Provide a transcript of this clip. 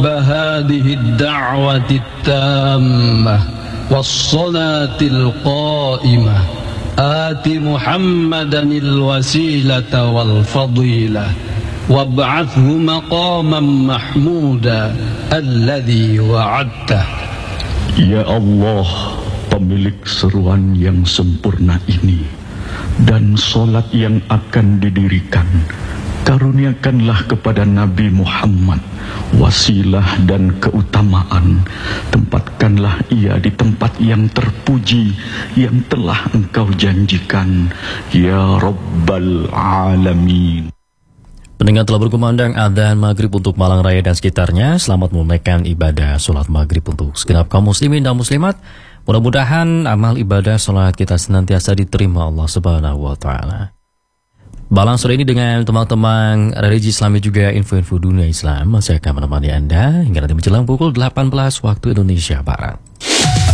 رب هذه الدعوة التامة والصلاة القائمة آت محمدا الوسيلة والفضيلة وابعثه مقاما محمودا الذي وعدته. Ya Allah, pemilik seruan yang sempurna ini dan solat yang akan didirikan, karuniakanlah kepada Nabi Muhammad wasilah dan keutamaan. Tempatkanlah ia di tempat yang terpuji yang telah Engkau janjikan, ya Rabbal Alamin. Pendengar, telah berkumandang adzan maghrib untuk Malang Raya dan sekitarnya. Selamat menunaikan ibadah sholat maghrib untuk segenap kaum muslimin dan muslimat. Mudah-mudahan amal ibadah sholat kita senantiasa diterima Allah Subhanahu wa Ta'ala. Balang sore ini dengan teman-teman religi Islami juga info-info dunia Islam masih akan menemani Anda hingga nanti menjelang pukul 18 waktu Indonesia Barat.